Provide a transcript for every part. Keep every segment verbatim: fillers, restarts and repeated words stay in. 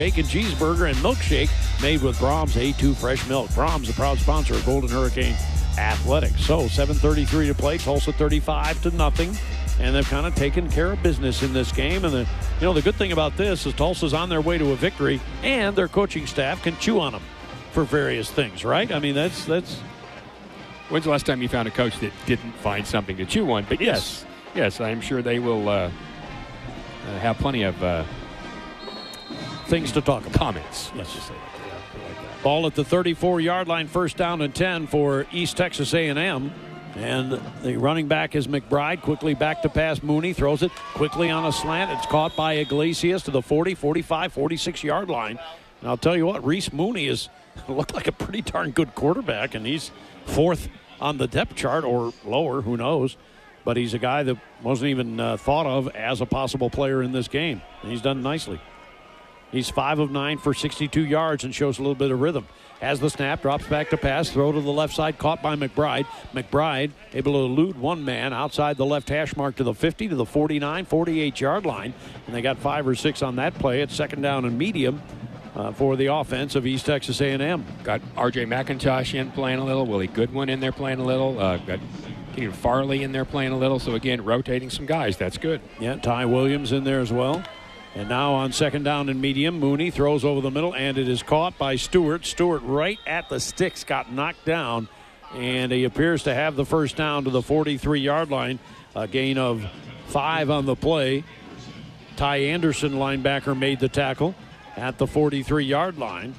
Bacon cheeseburger and milkshake made with Brahms A two fresh milk. Brahms, a proud sponsor of Golden Hurricane Athletics. So seven thirty-three to play. Tulsa thirty-five to nothing. And they've kind of taken care of business in this game. And the, you know, the good thing about this is Tulsa's on their way to a victory, and their coaching staff can chew on them for various things, right? I mean, that's that's. When's the last time you found a coach that didn't find something to chew on? But yes, yes, I'm sure they will uh, uh, have plenty of uh, things to talk about. Comments. Let's just say that. Yeah, like that. Ball at the thirty-four-yard line, first down and ten for East Texas A and M. And the running back is McBride. Quickly back to pass. Mooney throws it quickly on a slant. It's caught by Iglesias to the forty, forty-five, forty-six-yard line. And I'll tell you what, Reese Mooney is looked like a pretty darn good quarterback, and he's fourth on the depth chart or lower, who knows. But he's a guy that wasn't even uh, thought of as a possible player in this game. And he's done nicely. He's five of nine for sixty-two yards and shows a little bit of rhythm. Has the snap, drops back to pass, throw to the left side, caught by McBride. McBride able to elude one man outside the left hash mark to the fifty, to the forty-nine, forty-eight-yard line. And they got five or six on that play. It's second down and medium uh, for the offense of East Texas A and M. Got R J McIntosh in playing a little. Willie Goodwin in there playing a little. Uh, got Keaton Farley in there playing a little. So, again, rotating some guys. That's good. Yeah, Ty Williams in there as well. And now on second down and medium, Mooney throws over the middle, and it is caught by Stewart. Stewart right at the sticks, got knocked down, and he appears to have the first down to the forty-three-yard line. A gain of five on the play. Ty Anderson, linebacker, made the tackle at the forty-three-yard line.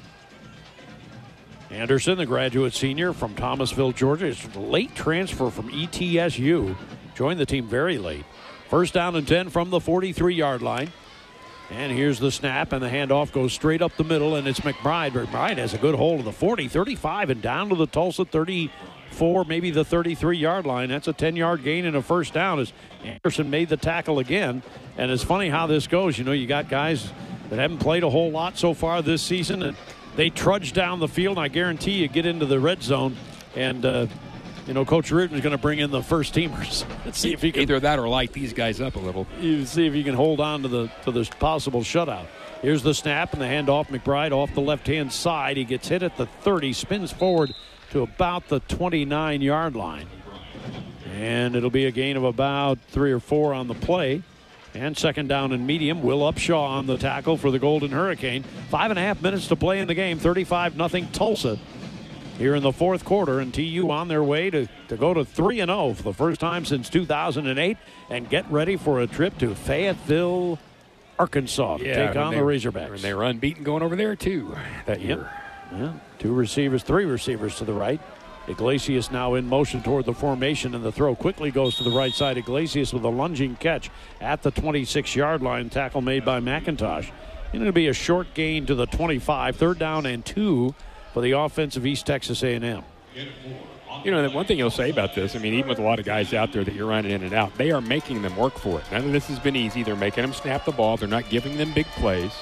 Anderson, the graduate senior from Thomasville, Georgia, is a late transfer from E T S U. Joined the team very late. First down and ten from the forty-three-yard line. And here's the snap, and the handoff goes straight up the middle, and it's McBride. McBride has a good hold of the forty, thirty-five, and down to the Tulsa thirty-four, maybe the thirty-three-yard line. That's a ten-yard gain and a first down as Anderson made the tackle again. And it's funny how this goes. You know, you got guys that haven't played a whole lot so far this season, and they trudge down the field, and I guarantee you get into the red zone, and uh, you know, Coach Reardon is going to bring in the first teamers. Let's see if he can either that or light these guys up a little. You see if he can hold on to the to the possible shutout. Here's the snap and the handoff. McBride off the left-hand side. He gets hit at the thirty, spins forward to about the twenty-nine-yard line, and it'll be a gain of about three or four on the play. And second down and medium. Will Upshaw on the tackle for the Golden Hurricane. Five and a half minutes to play in the game. thirty-five nothing Tulsa here in the fourth quarter, and T U on their way to, to go to three and oh for the first time since two thousand eight and get ready for a trip to Fayetteville, Arkansas to yeah, take on they, the Razorbacks. And they were unbeaten going over there, too, that yep. year. Yeah, two receivers, three receivers to the right. Iglesias now in motion toward the formation, and the throw quickly goes to the right side. Iglesias with a lunging catch at the twenty-six-yard line. Tackle made by McIntosh. And it'll be a short gain to the twenty-five. Third down and two for the offense of East Texas A and M. You know, one thing you'll say about this, I mean, even with a lot of guys out there that you're running in and out, they are making them work for it. None of this has been easy. They're making them snap the ball. They're not giving them big plays.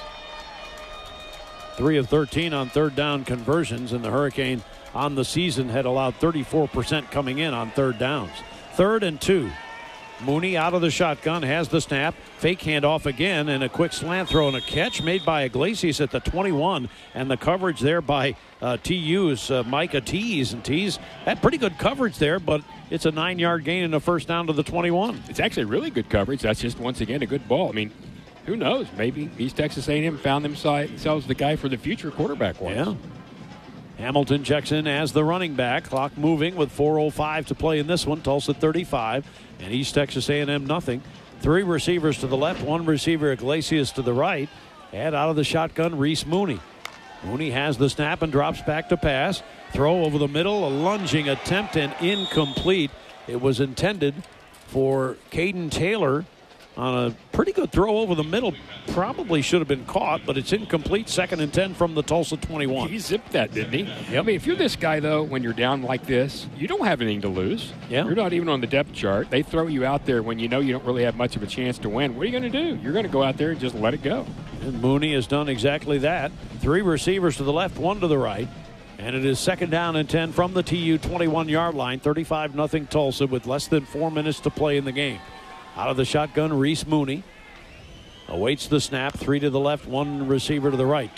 three of thirteen on third down conversions, and the Hurricane on the season had allowed thirty-four percent coming in on third downs. Third and two. Mooney out of the shotgun, has the snap, fake handoff again, and a quick slant throw and a catch made by Iglesias at the twenty-one, and the coverage there by uh, T U's uh, Micah Tees. And Tees had pretty good coverage there, but it's a nine-yard gain and a first down to the twenty-one. It's actually really good coverage. That's just, once again, a good ball. I mean, who knows? Maybe East Texas A and M found themselves the guy for the future quarterback-wise. Yeah. Hamilton checks in as the running back. Clock moving with four oh five to play in this one. Tulsa thirty-five and East Texas A and M nothing. Three receivers to the left, one receiver Iglesias to the right. And out of the shotgun, Reese Mooney. Mooney has the snap and drops back to pass. Throw over the middle, a lunging attempt and incomplete. It was intended for Caden Taylor on a pretty good throw over the middle. Probably should have been caught, but it's incomplete. Second and ten from the Tulsa twenty-one. He zipped that, didn't he? Yep. I mean, if you're this guy, though, when you're down like this, you don't have anything to lose. Yeah. You're not even on the depth chart. They throw you out there when you know you don't really have much of a chance to win. What are you going to do? You're going to go out there and just let it go. And Mooney has done exactly that. Three receivers to the left, one to the right. And it is second down and ten from the T U twenty-one-yard line. thirty-five nothing Tulsa with less than four minutes to play in the game. Out of the shotgun, Reese Mooney. Awaits the snap. Three to the left, one receiver to the right.